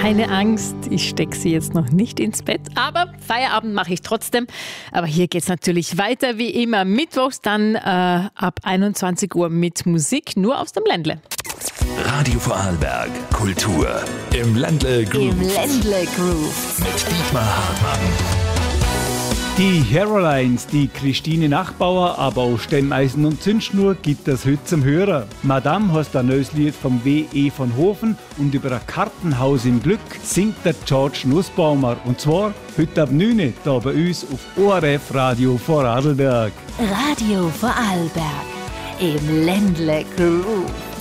keine Angst, ich stecke sie jetzt noch nicht ins Bett, aber Feierabend mache ich trotzdem. Aber hier geht es natürlich weiter wie immer. Mittwochs dann ab 21 Uhr mit Musik, nur aus dem Ländle. Radio Vorarlberg, Kultur im Ländle Groove. Im Ländle Groove. Mit Dietmar Hartmann. Die Herolines, die Christine Nachbauer, aber auch Stemmeisen und Zündschnur gibt es heute zum Hören. Madame heißt ein neues Lied vom W.E. von Hofen und über ein Kartenhaus im Glück singt der George Nussbaumer. Und zwar heute ab 9 Uhr hier bei uns auf ORF Radio Vorarlberg. Radio Vorarlberg. Im Ländle Groove.